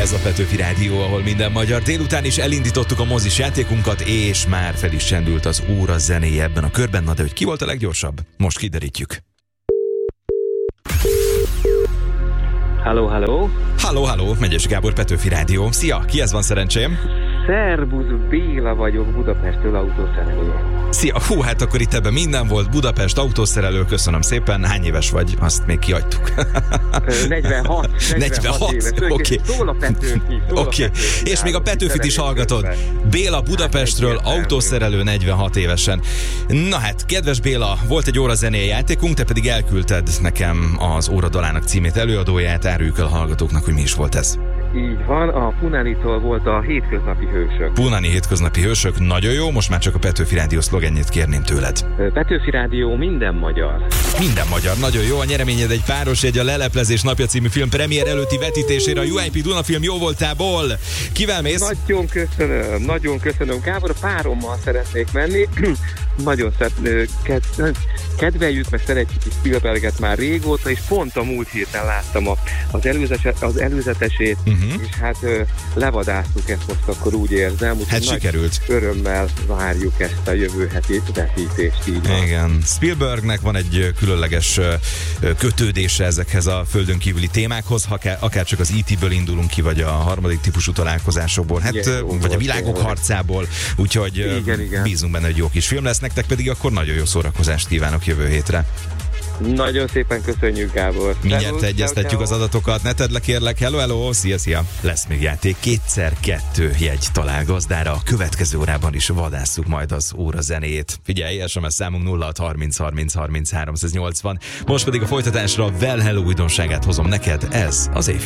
Ez a Petőfi Rádió, ahol minden magyar. Délután is elindítottuk a mozis játékunkat, és már fel is csendült az óra zenéje ebben a körben. Na de hogy ki volt a leggyorsabb? Most kiderítjük. Halló. Halló, Megyes Gábor, Petőfi Rádió. Szia, kihez van szerencsém? Szerbusz, Béla vagyok, Budapestről autószerelő. Szia, hát akkor itt ebben minden volt. Budapest, autószerelő, köszönöm szépen. Hány éves vagy? Azt még kihagytuk. 46 éves. Oké. Szól a Petőfi. Oké. És még a Petőfit is hallgatod. Béla Budapestről, autószerelő 46 évesen. Na hát, kedves Béla, volt egy óra zenéje játékunk, te pedig elküldted nekem az Óradalának címét, előadóját, áruljuk el a hallgatóknak, hogy mi is volt ez. Így van, a Punanitól volt a Hétköznapi Hősök. Punani Hétköznapi Hősök, nagyon jó, most már csak a Petőfi Rádió szlogenjét kérném tőled. Petőfi Rádió, minden magyar. Minden magyar, nagyon jó. A nyereményed egy páros jegy a Leleplezés napja című film premier előtti vetítésére a UIP Dunafilm jó voltából. Kivel mész? Nagyon köszönöm. Gábor, párommal szeretnék menni. Nagyon kedveljük, mert szeretjük is Spielberget már régóta, és pont a múlt héten láttam az előzetesét, és hát levadáztuk ezt most, akkor úgy érzem. Hát sikerült. Örömmel várjuk ezt a jövő heti vetítést. Igen. Spielbergnek van egy különleges kötődése ezekhez a földön kívüli témákhoz, akár csak az E.T.-ből indulunk ki, vagy a harmadik típusú találkozásokból, vagy a világok harcából, úgyhogy igen. Bízunk benne, hogy jó kis film lesz, nektek pedig akkor nagyon jó szórakozást kívánok jövő hétre. Nagyon szépen köszönjük, Gábor. Mindjárt egyeztetjük az adatokat, ne tedd le kérlek. Hello, szia. Lesz még játék, 2x2 jegy talál gazdára. A következő órában is vadásszuk majd az óra zenéjét. Figyelj, SMS számunk 0630 30 30 380. Most pedig a folytatásra Well Hello újdonságát hozom neked, ez az éjfél.